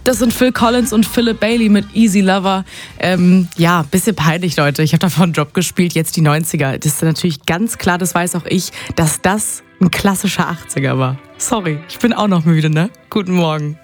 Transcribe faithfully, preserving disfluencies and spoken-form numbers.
Das sind Phil Collins und Philip Bailey mit Easy Lover. Ähm, ja, bisschen peinlich, Leute. Ich habe davon einen Job gespielt, jetzt die neunziger. Das ist natürlich ganz klar, das weiß auch ich, dass das ein klassischer achtziger war. Sorry, ich bin auch noch müde, ne? Guten Morgen.